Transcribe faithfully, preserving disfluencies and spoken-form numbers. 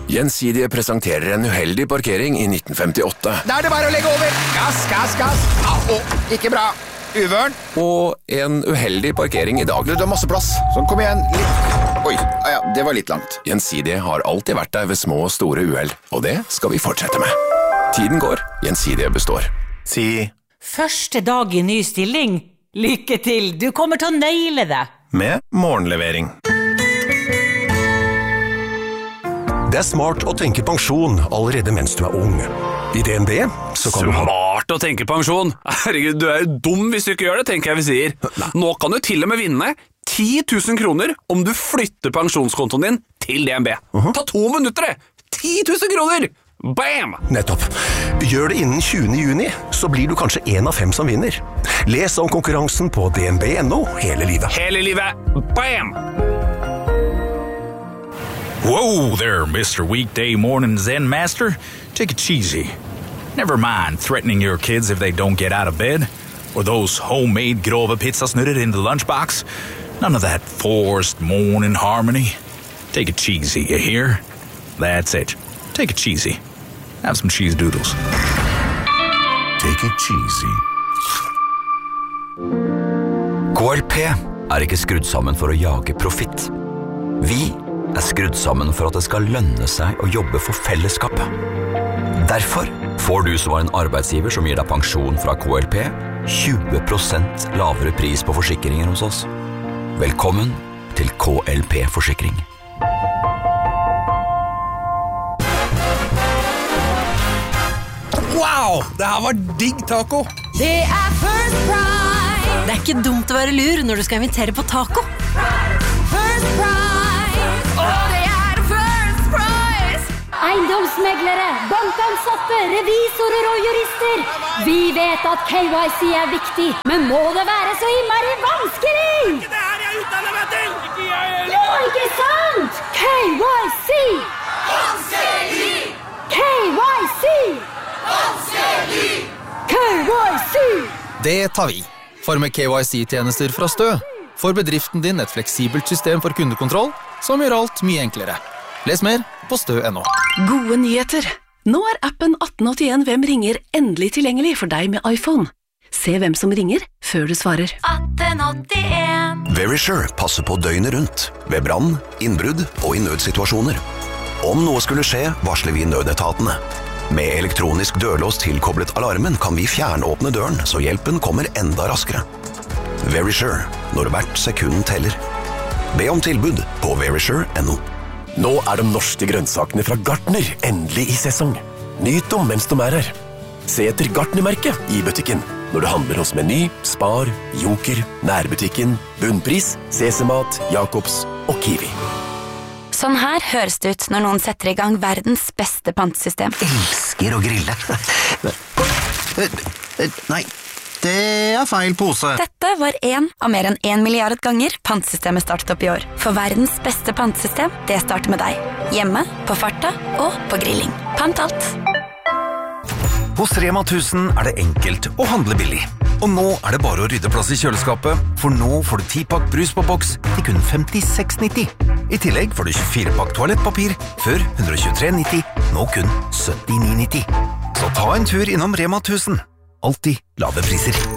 Gjensidige presenterer en uheldig parkering i nitten femtiåtte. Da er det bare å legge over. Gass, gass, gass. Au, ikke bra. Uvørn. Og en uheldig parkering i dag. Du, du har masse plass. Sånn, kom igjen. Litt. Oi, ah, ja, det var litt langt. Gjensidige har alltid vært der ved små og store uheld, og det skal vi fortsette med. Tiden går, Gjensidige består. Si Første dag i ny stilling. Lykke til, du kommer til å naile det. med morgenlevering. Det er smart å tenke pensjon allerede mens du er ung. I D N B så kan du ha... Smart å tenke pensjon? Herregud, du er jo dum hvis du ikke gjør det, tenker jeg vi sier. Nå kan du til og med vinne ti tusen kroner om du flytter pensjonskontoen din til D N B. Uh-huh. Ta to minutter, det! ti tusen kroner! Bam! Nettopp. Gjør det innen tjuende juni, så blir du kanskje en av fem som vinner. Les om konkurransen på d n b punktum n o hele livet. Hele livet! Bam! Whoa there, Mister Weekday Morning Zen Master. Take it easy. Never mind threatening your kids if they don't get out of bed, or those homemade grove pizzasnurrer in the lunchbox. None of that forced morning harmony. Take it cheesy, you hear? That's it. Take it cheesy. Have some cheese doodles. Take it cheesy. K L P er ikke skrudd sammen for å jage profitt. Vi er skrudd sammen for at det skal lønne seg å jobbe for fellesskapet. Derfor får du som var en arbeidsgiver som gir deg pensjon fra K L P tjue prosent lavere pris på forsikringer hos oss. Velkommen til K L P-forsikring. Wow, det her var digg taco. Det er First Price. Det er ikke dumt å være lur når du skal invitere på taco. First Price. Og det er First Price. Eiendomsmeglere, bankansatte, revisorer og jurister. Vi vet at K Y C er viktig, men må det være så innmari vanskelig? Ikke det her jeg utdanner meg til! Ikke jeg heller! Jo, ikke sant? K Y C! Vanskelig! K Y C! Vanskelig! K Y C! Det tar vi. For med K Y C-tjenester fra Stø får bedriften din et fleksibelt system for kundekontroll som gjør alt mye enklere. Les mer på stø punktum n o. Gode nyheter! Nå er appen atten åttien Hvem ringer endelig tilgjengelig for deg med iPhone. Se hvem som ringer før du svarer. atten åttien. Verisure passer på døgnet rundt, ved brann, innbrudd og i nødsituasjoner. Om noe skulle skje, varsler vi nødetatene. Med elektronisk dørlås tilkoblet alarmen kan vi fjernåpne døren, så hjelpen kommer enda raskere. Verisure, når hvert sekund teller. Be om tilbud på verisure punktum n o. Nå er de norske grønnsakene fra Gartner endelig i sesong. Nyt dem mens de er her. Se etter Gartner-merket i butikken når du handler hos Meny, Spar, Joker, Nærbutikken, Bunnpris, Sesemat, Jakobs og Kiwi. Sånn her høres det ut når noen setter i gang verdens beste pantesystem. Elsker å grille. Nei, det er feil pose. Dette var en av mer enn en milliard ganger pantesystemet startet opp i år. For verdens beste pantesystem, det starter med deg. Hjemme, på farta og på grilling. Pant alt. Hos Rema tusen er det enkelt å handle billig. Og nå er det bare å rydde plass i kjøleskapet, for nå får du ti pakk brus på boks til kun femtiseks nitti. I tillegg får du tjuefire pakk toalettpapir, før ett hundre tjuetre nitti, nå kun syttini nitti. Så ta en tur innom Rema tusen. Alltid lave priser.